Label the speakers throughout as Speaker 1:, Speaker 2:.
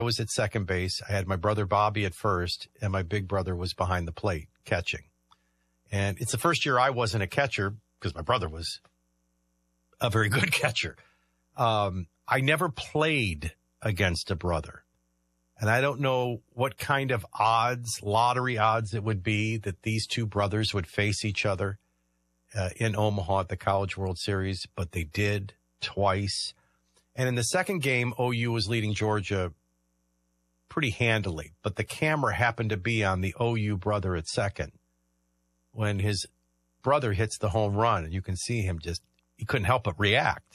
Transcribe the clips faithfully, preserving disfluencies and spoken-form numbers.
Speaker 1: I was at second base. I had my brother Bobby at first, and my big brother was behind the plate catching. And it's the first year I wasn't a catcher because my brother was a very good catcher. Um, I never played against a brother. And I don't know what kind of odds, lottery odds it would be that these two brothers would face each other uh, in Omaha at the College World Series, but they did twice. And in the second game, O U was leading Georgia pretty handily, but the camera happened to be on the O U brother at second when his brother hits the home run, and you can see him just, he couldn't help but react.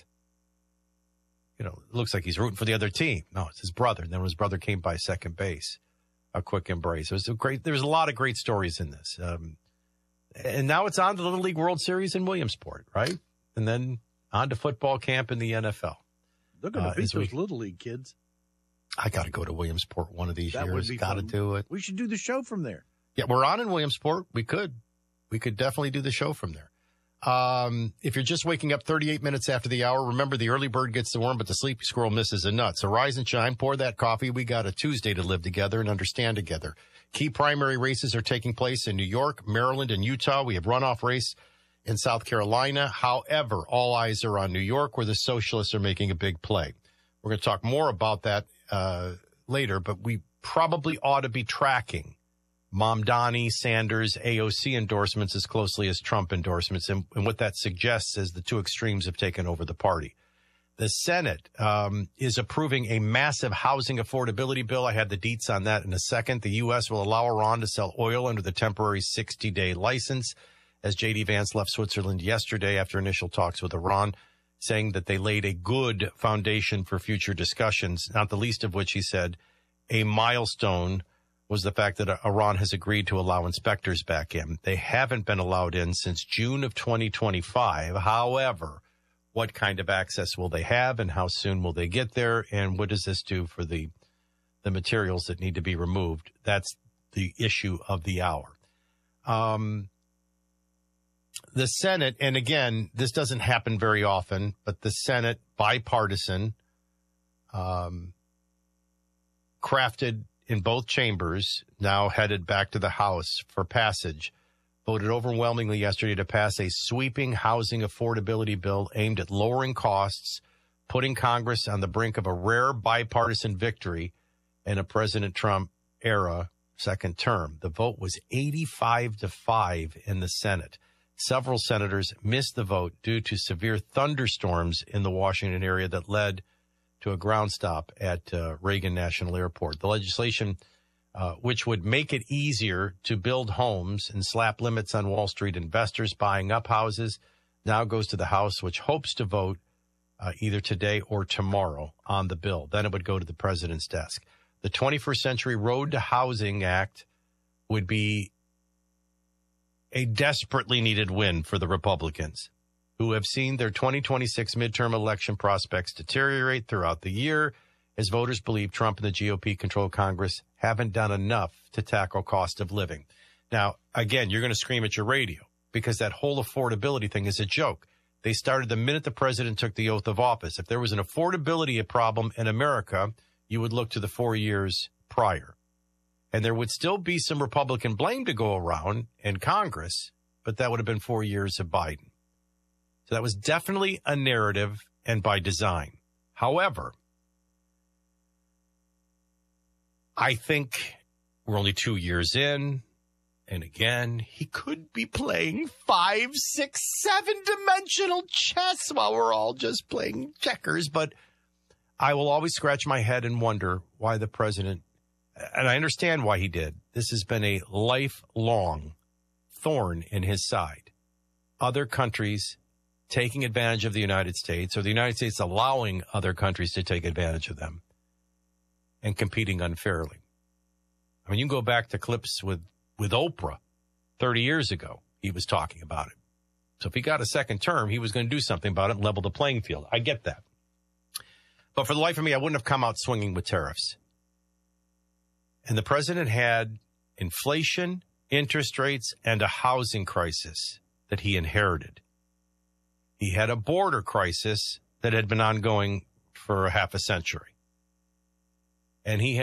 Speaker 1: You know, it looks like he's rooting for the other team. No, it's his brother. And then when his brother came by second base, a quick embrace. It was a great, there's a lot of great stories in this. Um, and now it's on to the Little League World Series in Williamsport, right? And then on to football camp in the N F L.
Speaker 2: They're going to beat
Speaker 1: uh,
Speaker 2: those
Speaker 1: we,
Speaker 2: Little League kids.
Speaker 1: I got to go to Williamsport one of these
Speaker 2: that
Speaker 1: years. Got to do it.
Speaker 2: We should do the show from there.
Speaker 1: Yeah, we're on in Williamsport. We could. We could definitely do the show from there. Um, if you're just waking up thirty-eight minutes after the hour, remember the early bird gets the worm, but the sleepy squirrel misses a nut. So rise and shine, pour that coffee. We got a Tuesday to live together and understand together. Key primary races are taking place in New York, Maryland, and Utah. We have runoff race in South Carolina. However, all eyes are on New York, where the socialists are making a big play. We're going to talk more about that uh, later, but we probably ought to be tracking Mamdani, Sanders, A O C endorsements as closely as Trump endorsements. And, and what that suggests is the two extremes have taken over the party. The Senate um, is approving a massive housing affordability bill. I had the deets on that in a second. The U S will allow Iran to sell oil under the temporary sixty-day license, as J D Vance left Switzerland yesterday after initial talks with Iran, saying that they laid a good foundation for future discussions, not the least of which, he said, a milestone was the fact that Iran has agreed to allow inspectors back in. They haven't been allowed in since June of twenty twenty-five. However, what kind of access will they have, and how soon will they get there, and what does this do for the the materials that need to be removed? That's the issue of the hour. Um, the Senate, and again, this doesn't happen very often, but the Senate, bipartisan, um, crafted in both chambers, now headed back to the House for passage, voted overwhelmingly yesterday to pass a sweeping housing affordability bill aimed at lowering costs, putting Congress on the brink of a rare bipartisan victory in a President Trump era second term. The vote was eighty-five to five in the Senate. Several senators missed the vote due to severe thunderstorms in the Washington area that led to a ground stop at uh, Reagan National Airport. The legislation, uh, which would make it easier to build homes and slap limits on Wall Street investors buying up houses, now goes to the House, which hopes to vote uh, either today or tomorrow on the bill. Then it would go to the president's desk. The twenty-first Century Road to Housing Act would be a desperately needed win for the Republicans, who have seen their twenty twenty-six midterm election prospects deteriorate throughout the year, as voters believe Trump and the G O P-controlled Congress haven't done enough to tackle cost of living. Now, again, you're going to scream at your radio because that whole affordability thing is a joke. They started the minute the president took the oath of office. If there was an affordability problem in America, you would look to the four years prior. And there would still be some Republican blame to go around in Congress, but that would have been four years of Biden. So that was definitely a narrative and by design. However, I think we're only two years in. And again, he could be playing five, six, seven-dimensional chess while we're all just playing checkers. But I will always scratch my head and wonder why the president, and I understand why he did. This has been a lifelong thorn in his side. Other countries taking advantage of the United States, or the United States allowing other countries to take advantage of them and competing unfairly. I mean, you can go back to clips with, with Oprah thirty years ago. He was talking about it. So if he got a second term, he was going to do something about it and level the playing field. I get that. But for the life of me, I wouldn't have come out swinging with tariffs. And the president had inflation, interest rates, and a housing crisis that he inherited. He had a border crisis that had been ongoing for a half a century. And he had